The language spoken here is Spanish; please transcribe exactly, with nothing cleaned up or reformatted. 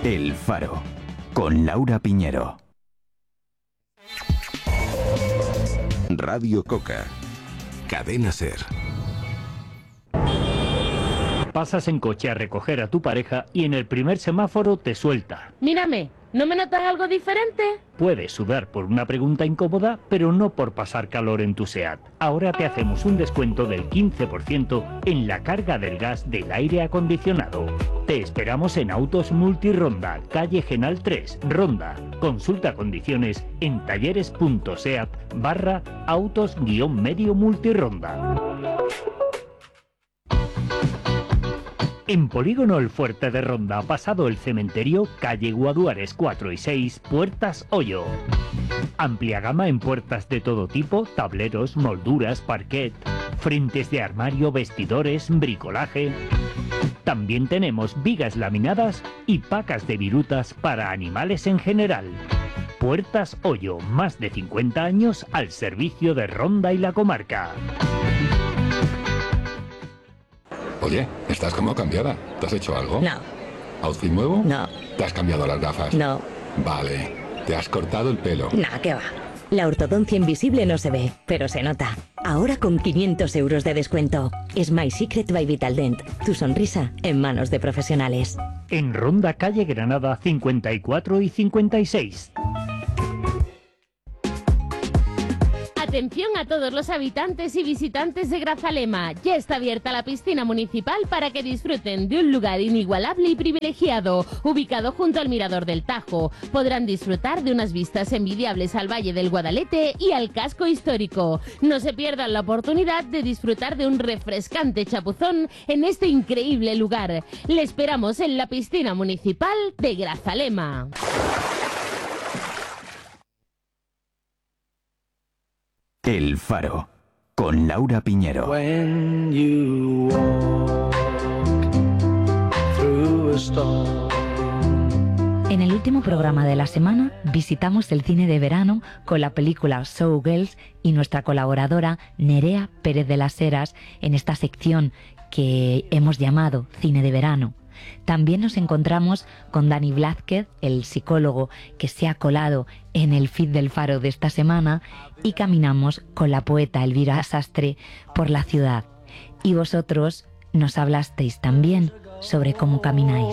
El Faro, con Laura Piñero. Radio Coca. Cadena Ser. Pasas en coche a recoger a tu pareja y en el primer semáforo te suelta. Mírame, ¿no me notas algo diferente? Puedes sudar por una pregunta incómoda, pero no por pasar calor en tu SEAT. Ahora te hacemos un descuento del quince por ciento en la carga del gas del aire acondicionado. Te esperamos en Autos Multironda, calle Genal tres, Ronda. Consulta condiciones en talleres.seat barra autos guión medio multironda. En Polígono El Fuerte de Ronda, pasado el cementerio, calle Guaduares cuatro y seis, Puertas Hoyo. Amplia gama en puertas de todo tipo, tableros, molduras, parquet, frentes de armario, vestidores, bricolaje. También tenemos vigas laminadas y pacas de virutas para animales en general. Puertas Hoyo, más de cincuenta años al servicio de Ronda y la comarca. Oye, estás como cambiada. ¿Te has hecho algo? No. ¿Outfit nuevo? No. ¿Te has cambiado las gafas? No. Vale. ¿Te has cortado el pelo? No, ¿qué va? La ortodoncia invisible no se ve, pero se nota. Ahora con quinientos euros de descuento. Smile Secret by Vitaldent. Tu sonrisa en manos de profesionales. En Ronda, calle Granada cincuenta y cuatro y cincuenta y seis. Atención a todos los habitantes y visitantes de Grazalema. Ya está abierta la piscina municipal para que disfruten de un lugar inigualable y privilegiado, ubicado junto al Mirador del Tajo. Podrán disfrutar de unas vistas envidiables al Valle del Guadalete y al casco histórico. No se pierdan la oportunidad de disfrutar de un refrescante chapuzón en este increíble lugar. Le esperamos en la piscina municipal de Grazalema. El Faro, con Laura Piñero. When you walk through a storm. En el último programa de la semana visitamos el cine de verano con la película Showgirls y nuestra colaboradora Nerea Pérez de las Heras en esta sección que hemos llamado Cine de Verano. También nos encontramos con Dani Blázquez, el psicólogo que se ha colado en el feed del Faro de esta semana, y caminamos con la poeta Elvira Sastre por la ciudad. Y vosotros nos hablasteis también sobre cómo camináis.